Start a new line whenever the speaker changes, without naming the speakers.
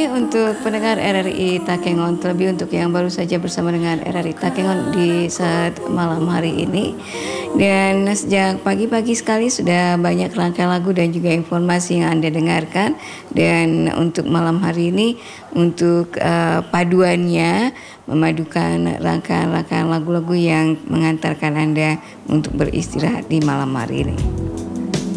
pagi untuk pendengar RRI Takengon, terlebih untuk yang baru saja bersama dengan RRI Takengon di saat malam hari ini. Dan sejak pagi-pagi sekali sudah banyak rangkaian lagu dan juga informasi yang Anda dengarkan. Dan untuk malam hari ini, untuk paduannya memadukan rangkaian lagu-lagu yang mengantarkan Anda untuk beristirahat di malam hari ini.